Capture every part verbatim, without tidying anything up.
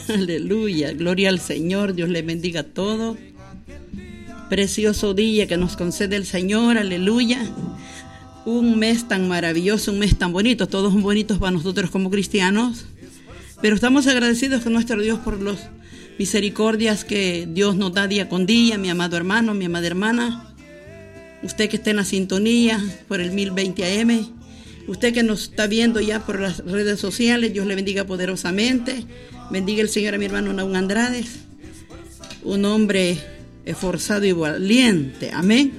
Aleluya, gloria al Señor, Dios le bendiga a todo. Precioso día que nos concede el Señor, aleluya. Un mes tan maravilloso, un mes tan bonito, todos son bonitos para nosotros como cristianos. Pero estamos agradecidos con nuestro Dios por las misericordias que Dios nos da día con día, mi amado hermano, mi amada hermana. Usted que está en la sintonía por el mil veinte A M, usted que nos está viendo ya por las redes sociales, Dios le bendiga poderosamente. Bendiga el Señor a mi hermano Naún Andrade, un hombre esforzado y valiente, amén.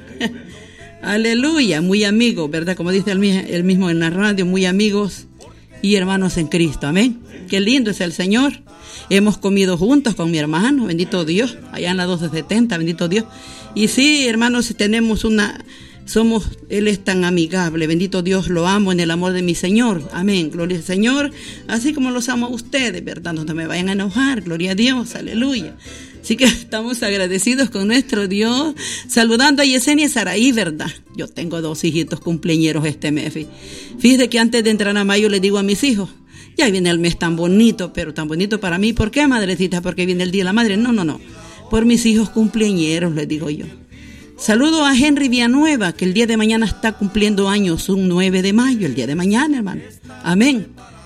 Aleluya, muy amigo, ¿verdad? Como dice el mismo en la radio, muy amigos y hermanos en Cristo, amén. Qué lindo es el Señor. Hemos comido juntos con mi hermano, bendito Dios, allá en la doce setenta, bendito Dios. Y sí, hermanos, tenemos una, somos, Él es tan amigable, bendito Dios, lo amo en el amor de mi Señor, amén, gloria al Señor, así como los amo a ustedes, ¿verdad? No me vayan a enojar, gloria a Dios, aleluya. Así que estamos agradecidos con nuestro Dios, saludando a Yesenia Saraí, ¿verdad? Yo tengo dos hijitos cumpleañeros este mes. Fíjate que antes de entrar a mayo le digo a mis hijos, ya viene el mes tan bonito, pero tan bonito para mí. ¿Por qué, madrecita? Porque viene el Día de la Madre. No, no, no. Por mis hijos cumpleañeros, les digo yo. Saludo a Henry Villanueva, que el día de mañana está cumpliendo años, un nueve de mayo, el día de mañana, hermano. Amén.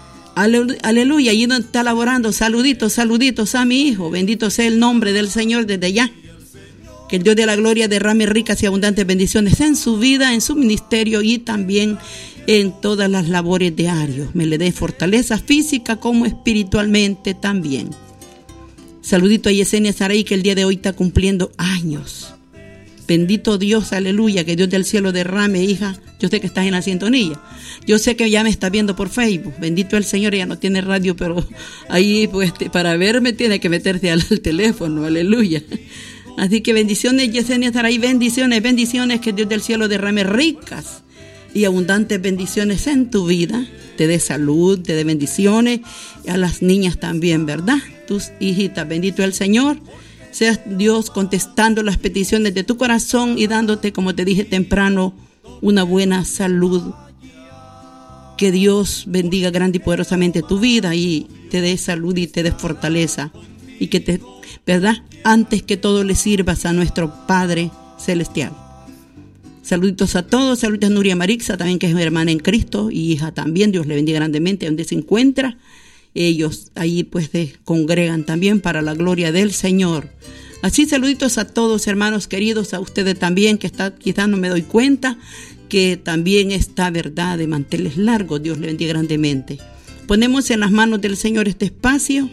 Aleluya, allí donde está laborando, saluditos, saluditos a mi hijo. Bendito sea el nombre del Señor desde ya. Que el Dios de la gloria derrame ricas y abundantes bendiciones en su vida, en su ministerio y también en todas las labores diarias. Me le dé fortaleza física como espiritualmente también. Saludito a Yesenia Saraí, que el día de hoy está cumpliendo años. Bendito Dios, aleluya, que Dios del cielo derrame, hija. Yo sé que estás en la sintonía. Yo sé que ya me está viendo por Facebook. Bendito el Señor, ella no tiene radio, pero ahí pues para verme tiene que meterse al, al teléfono, aleluya. Así que bendiciones, Yesenia Saraí, bendiciones, bendiciones, que Dios del cielo derrame ricas y abundantes bendiciones en tu vida, te dé salud, te dé bendiciones, y a las niñas también, ¿verdad? Tus hijitas, bendito el Señor, seas Dios contestando las peticiones de tu corazón y dándote, como te dije temprano, una buena salud. Que Dios bendiga grande y poderosamente tu vida y te dé salud y te dé fortaleza, y que te, ¿verdad? Antes que todo le sirvas a nuestro Padre Celestial. Saluditos a todos, saluditos a Nuria Marixa, también que es mi hermana en Cristo y hija también, Dios le bendiga grandemente donde se encuentra. Ellos ahí pues se congregan también para la gloria del Señor. Así saluditos a todos, hermanos queridos, a ustedes también, que está, quizás no me doy cuenta, que también está, verdad, de manteles largos, Dios le bendiga grandemente. Ponemos en las manos del Señor este espacio,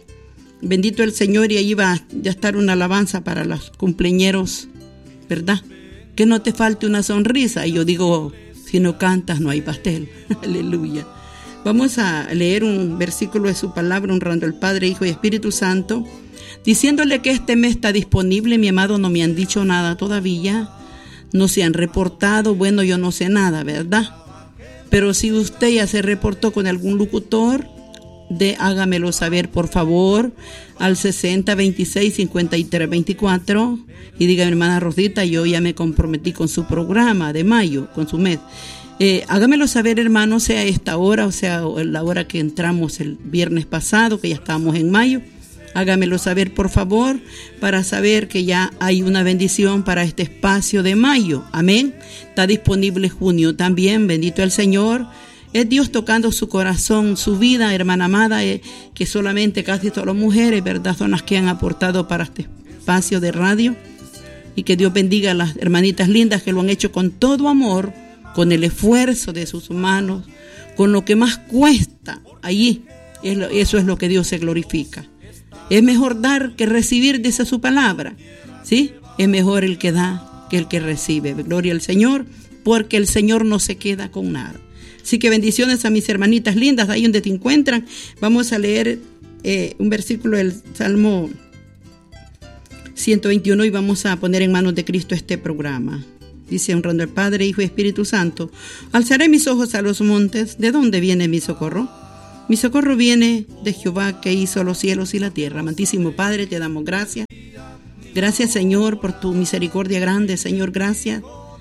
bendito el Señor, y ahí va a estar una alabanza para los cumpleañeros, ¿verdad? Que no te falte una sonrisa. Y yo digo, si no cantas no hay pastel. Aleluya. Vamos a leer un versículo de su palabra, honrando al Padre, Hijo y Espíritu Santo, diciéndole que este mes está disponible. Mi amado, no me han dicho nada todavía, no se han reportado. Bueno, yo no sé nada, ¿verdad? Pero si usted ya se reportó con algún locutor, de hágamelo saber, por favor, al sesenta veintiséis cincuenta y tres veinticuatro, y diga, mi hermana Rosita, yo ya me comprometí con su programa de mayo, con su mes. Eh, hágamelo saber, hermano, sea esta hora, o sea, la hora que entramos el viernes pasado, que ya estábamos en mayo. Hágamelo saber, por favor, para saber que ya hay una bendición para este espacio de mayo. Amén. Está disponible junio también, bendito el Señor. Es Dios tocando su corazón, su vida, hermana amada, eh, que solamente casi todas las mujeres, ¿verdad?, son las que han aportado para este espacio de radio. Y que Dios bendiga a las hermanitas lindas que lo han hecho con todo amor, con el esfuerzo de sus manos, con lo que más cuesta. Allí, es lo, eso es lo que Dios se glorifica. Es mejor dar que recibir, dice su palabra, ¿sí? Es mejor el que da que el que recibe. Gloria al Señor, porque el Señor no se queda con nada. Así que bendiciones a mis hermanitas lindas, ahí donde te encuentran. Vamos a leer eh, un versículo del Salmo ciento veintiuno y vamos a poner en manos de Cristo este programa. Dice, honrando al Padre, Hijo y Espíritu Santo, alzaré mis ojos a los montes. ¿De dónde viene mi socorro? Mi socorro viene de Jehová, que hizo los cielos y la tierra. Amantísimo Padre, te damos gracias. Gracias, Señor, por tu misericordia grande, Señor, gracias.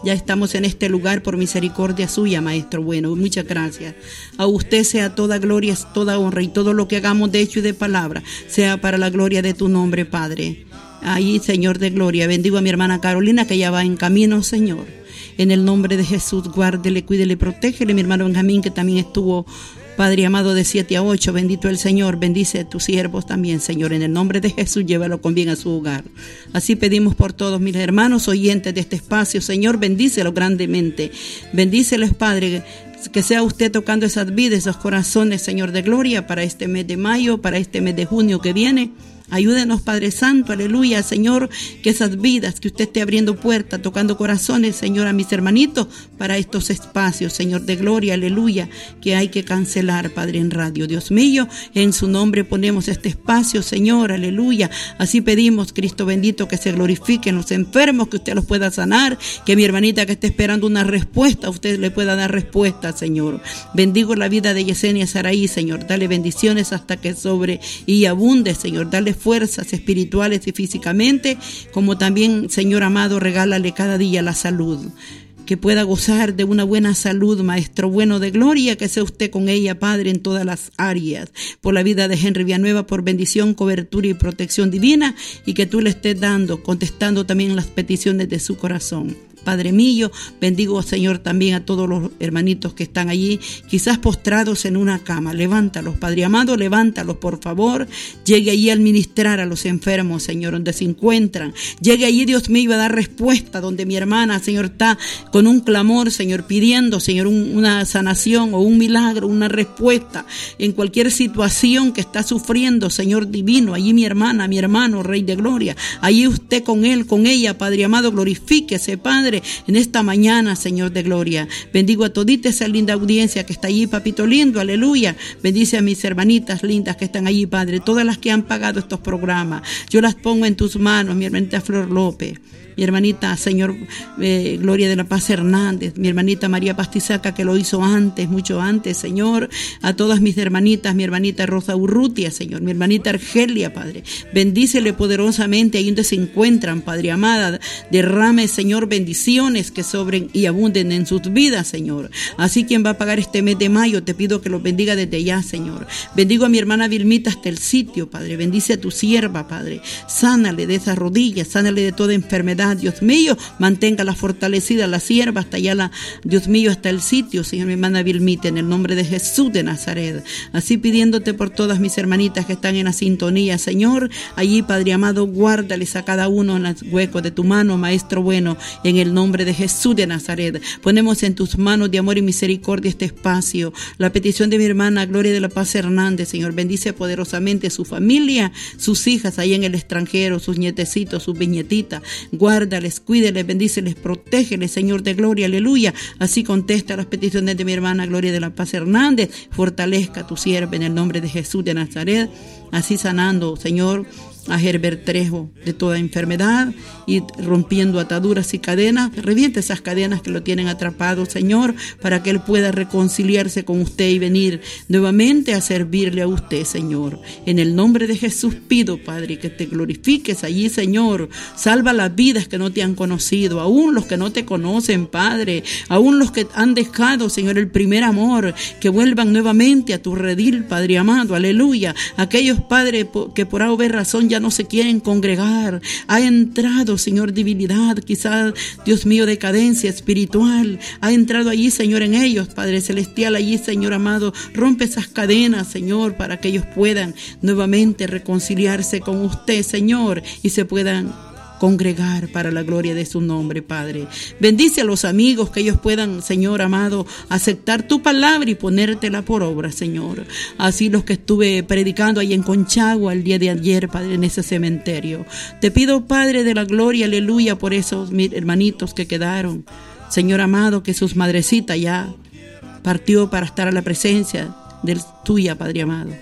Ya estamos en este lugar por misericordia suya, Maestro bueno. Muchas gracias. A usted sea toda gloria, toda honra y todo lo que hagamos de hecho y de palabra, sea para la gloria de tu nombre, Padre. Ahí, Señor de gloria, bendigo a mi hermana Carolina, que ya va en camino, Señor. En el nombre de Jesús, guárdele, cuídele, protégele. Mi hermano Benjamín, que también estuvo, Padre amado, de siete a ocho, bendito el Señor, bendice a tus siervos también, Señor, en el nombre de Jesús, llévalo con bien a su hogar. Así pedimos por todos mis hermanos oyentes de este espacio, Señor, bendícelos grandemente, bendíceles, Padre, que sea usted tocando esas vidas, esos corazones, Señor de gloria, para este mes de mayo, para este mes de junio que viene. Ayúdenos, Padre Santo, aleluya, Señor, que esas vidas, que usted esté abriendo puertas, tocando corazones, Señor, a mis hermanitos, para estos espacios, Señor de gloria, aleluya, que hay que cancelar, Padre, en radio. Dios mío, en su nombre ponemos este espacio, Señor, aleluya. Así pedimos, Cristo bendito, que se glorifiquen los enfermos, que usted los pueda sanar, que mi hermanita que esté esperando una respuesta, usted le pueda dar respuesta, Señor. Bendigo la vida de Yesenia Saraí, Señor, dale bendiciones hasta que sobre y abunde, Señor, dale fuerzas espirituales y físicamente, como también, Señor amado, regálale cada día la salud, que pueda gozar de una buena salud, Maestro bueno de gloria, que sea usted con ella, Padre, en todas las áreas, por la vida de Henry Villanueva, por bendición, cobertura y protección divina, y que tú le estés dando, contestando también las peticiones de su corazón. Padre mío, bendigo, Señor, también a todos los hermanitos que están allí, quizás postrados en una cama. Levántalos, Padre amado, levántalos, por favor. Llegue allí a ministrar a los enfermos, Señor, donde se encuentran. Llegue allí, Dios mío, a dar respuesta donde mi hermana, Señor, está con un clamor, Señor, pidiendo, Señor, un, una sanación o un milagro, una respuesta en cualquier situación que está sufriendo, Señor divino. Allí mi hermana, mi hermano, Rey de gloria. Allí usted con él, con ella, Padre amado, glorifíquese, Padre, en esta mañana, Señor de gloria. Bendigo a todita esa linda audiencia que está allí, papito lindo, aleluya. Bendice a mis hermanitas lindas que están allí, Padre, todas las que han pagado estos programas. Yo las pongo en tus manos, mi hermanita Flor López, mi hermanita, Señor, eh, Gloria de la Paz Hernández, mi hermanita María Pastizaca, que lo hizo antes, mucho antes, Señor, a todas mis hermanitas, mi hermanita Rosa Urrutia, Señor, mi hermanita Argelia, Padre, bendícele poderosamente ahí donde se encuentran, Padre amada, derrame, Señor, bendiciones que sobren y abunden en sus vidas, Señor. Así quien va a pagar este mes de mayo, te pido que los bendiga desde ya, Señor. Bendigo a mi hermana Vilmita hasta el sitio, Padre, bendice a tu sierva, Padre, sánale de esas rodillas, sánale de toda enfermedad, Dios mío, manténgala fortalecida la sierva hasta allá, la, Dios mío, hasta el sitio, Señor, mi hermana Vilmita, en el nombre de Jesús de Nazaret. Así pidiéndote por todas mis hermanitas que están en la sintonía, Señor, allí, Padre amado, guárdales a cada uno en los huecos de tu mano, Maestro bueno, en el nombre de Jesús de Nazaret. Ponemos en tus manos de amor y misericordia este espacio, la petición de mi hermana Gloria de la Paz Hernández, Señor, bendice poderosamente su familia, sus hijas ahí en el extranjero, sus nietecitos, sus viñetitas, guárdales, cuídeles, bendíceles, protégeles, Señor de gloria, aleluya. Así contesta las peticiones de mi hermana Gloria de la Paz Hernández, fortalezca a tu sierva en el nombre de Jesús de Nazaret, así sanando, Señor, a Herbert Trejo de toda enfermedad y rompiendo ataduras y cadenas. Reviente esas cadenas que lo tienen atrapado, Señor, para que él pueda reconciliarse con usted y venir nuevamente a servirle a usted, Señor. En el nombre de Jesús pido, Padre, que te glorifiques allí, Señor. Salva las vidas que no te han conocido, aún los que no te conocen, Padre, aún los que han dejado, Señor, el primer amor, que vuelvan nuevamente a tu redil, Padre amado, aleluya. Aquellos, Padre, que por haber razón ya no se quieren congregar, ha entrado, Señor, divinidad, quizás, Dios mío, decadencia espiritual, ha entrado allí, Señor, en ellos, Padre celestial, allí, Señor amado, rompe esas cadenas, Señor, para que ellos puedan nuevamente reconciliarse con usted, Señor, y se puedan congregar para la gloria de su nombre, Padre. Bendice a los amigos, que ellos puedan, Señor amado, aceptar tu palabra y ponértela por obra, Señor. Así los que estuve predicando ahí en Conchagua el día de ayer, Padre, en ese cementerio. Te pido, Padre de la gloria, aleluya, por esos hermanitos que quedaron. Señor amado, que sus madrecitas ya partió para estar a la presencia de tuya, Padre amado.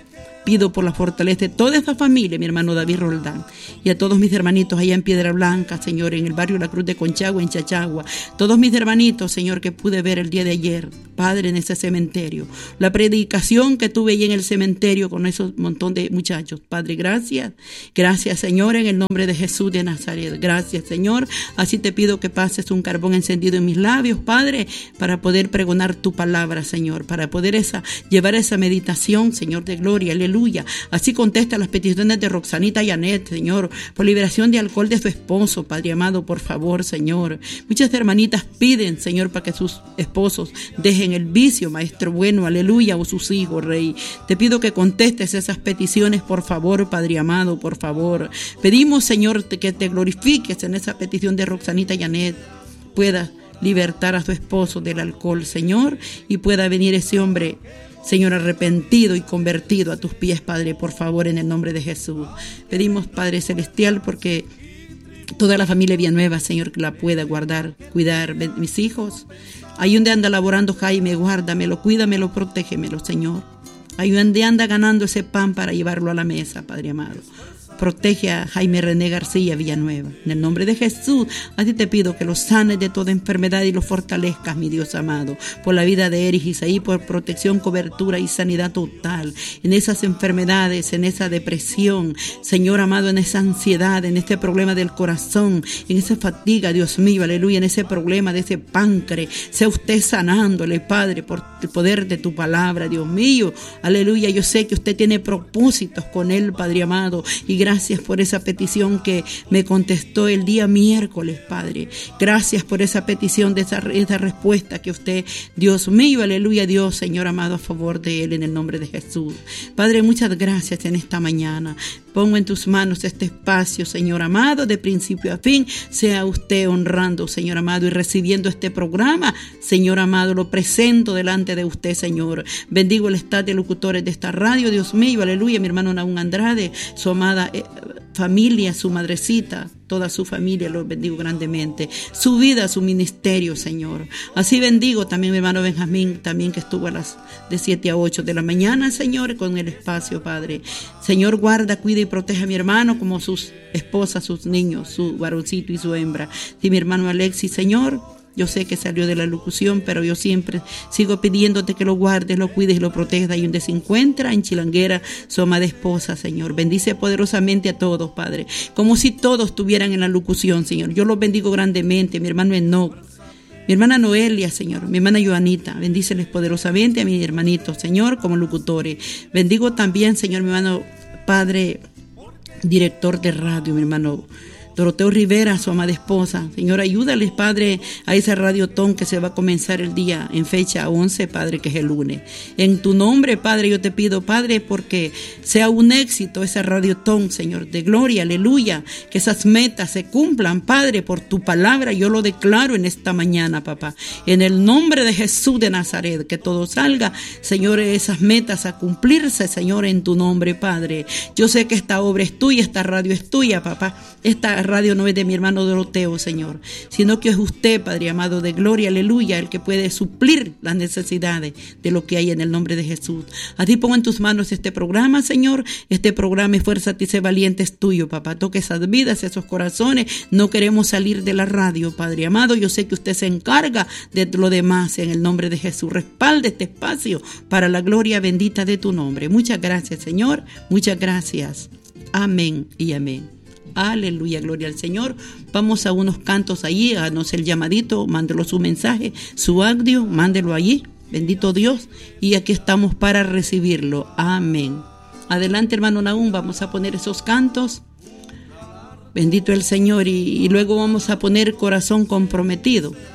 pido por la fortaleza de toda esta familia, mi hermano David Roldán, y a todos mis hermanitos allá en Piedra Blanca, Señor, en el barrio La Cruz de Conchagua, en Chachagua, todos mis hermanitos, Señor, que pude ver el día de ayer, Padre, en ese cementerio, la predicación que tuve allí en el cementerio con esos montón de muchachos, Padre, gracias, gracias, Señor, en el nombre de Jesús de Nazaret, gracias, Señor, así te pido que pases un carbón encendido en mis labios, Padre, para poder pregonar tu palabra, Señor, para poder esa, llevar esa meditación, Señor de gloria, aleluya. Así contesta las peticiones de Roxanita Yanet, Señor, por liberación de alcohol de su esposo, Padre amado, por favor, Señor. Muchas hermanitas piden, Señor, para que sus esposos dejen el vicio, Maestro bueno, aleluya, o sus hijos, Rey. Te pido que contestes esas peticiones, por favor, Padre amado, por favor. Pedimos, Señor, que te glorifiques en esa petición de Roxanita Yanet, pueda libertar a su esposo del alcohol, Señor, y pueda venir ese hombre, Señor, arrepentido y convertido a tus pies, Padre, por favor, en el nombre de Jesús. Pedimos, Padre Celestial, porque toda la familia Villanueva, Señor, que la pueda guardar, cuidar, mis hijos. Ahí donde anda laborando Jaime, guárdamelo, cuídamelo, protégemelo, Señor. Ahí donde anda ganando ese pan para llevarlo a la mesa, Padre amado. Protege a Jaime René García Villanueva. En el nombre de Jesús, a ti te pido que los sanes de toda enfermedad y los fortalezcas, mi Dios amado, por la vida de Eris Isaí, por protección, cobertura y sanidad total. En esas enfermedades, en esa depresión, Señor amado, en esa ansiedad, en este problema del corazón, en esa fatiga, Dios mío, aleluya, en ese problema de ese páncreas, sea usted sanándole, Padre, por el poder de tu palabra, Dios mío, aleluya. Yo sé que usted tiene propósitos con él, Padre amado, y gracias por esa petición que me contestó el día miércoles, Padre. Gracias por esa petición, de esa, esa respuesta que usted, Dios mío, aleluya, Dios, Señor amado, a favor de él, en el nombre de Jesús. Padre, muchas gracias en esta mañana. Pongo en tus manos este espacio, Señor amado, de principio a fin. Sea usted honrando, Señor amado, y recibiendo este programa, Señor amado, lo presento delante de usted, Señor. Bendigo el staff de locutores de esta radio, Dios mío, aleluya, mi hermano Nahum Andrade, su amada eh, familia, su madrecita, toda su familia, los bendigo grandemente. Su vida, su ministerio, Señor. Así bendigo también mi hermano Benjamín, también que estuvo a las de siete a ocho de la mañana, Señor, con el espacio, Padre. Señor, guarda, cuida y protege a mi hermano como sus esposas, sus niños, su varoncito y su hembra. Y mi hermano Alexis, Señor, yo sé que salió de la locución, pero yo siempre sigo pidiéndote que lo guardes, lo cuides y lo protejas ahí donde se encuentra, en Chilanguera, su amada esposa, Señor. Bendice poderosamente a todos, Padre, como si todos estuvieran en la locución, Señor. Yo los bendigo grandemente, mi hermano Enoch, mi hermana Noelia, Señor, mi hermana Joanita, bendíceles poderosamente a mis hermanitos, Señor, como locutores. Bendigo también, Señor, mi hermano Padre, director de radio, mi hermano Doroteo Rivera, su amada esposa. Señor, ayúdales, Padre, a esa radiotón que se va a comenzar el día en fecha once, Padre, que es el lunes. En tu nombre, Padre, yo te pido, Padre, porque sea un éxito esa radiotón, Señor, de gloria, aleluya, que esas metas se cumplan, Padre, por tu palabra. Yo lo declaro en esta mañana, papá, en el nombre de Jesús de Nazaret, que todo salga, Señor, esas metas a cumplirse, Señor, en tu nombre, Padre. Yo sé que esta obra es tuya, esta radio es tuya, papá. Esta radio no es de mi hermano Doroteo, Señor, sino que es usted, Padre amado de gloria, aleluya, el que puede suplir las necesidades de lo que hay, en el nombre de Jesús. A ti pongo en tus manos este programa, Señor. Este programa es Fuerza a ti, sé valiente, es tuyo, papá. Toque esas vidas, esos corazones. No queremos salir de la radio, Padre amado. Yo sé que usted se encarga de lo demás, en el nombre de Jesús. Respalde este espacio para la gloria bendita de tu nombre. Muchas gracias, Señor. Muchas gracias. Amén y amén. Aleluya, gloria al Señor. Vamos a unos cantos allí, háganos el llamadito, mándelo su mensaje, su audio, mándelo allí. Bendito Dios. Y aquí estamos para recibirlo. Amén. Adelante, hermano Nahum, vamos a poner esos cantos. Bendito el Señor. Y, y luego vamos a poner Corazón Comprometido.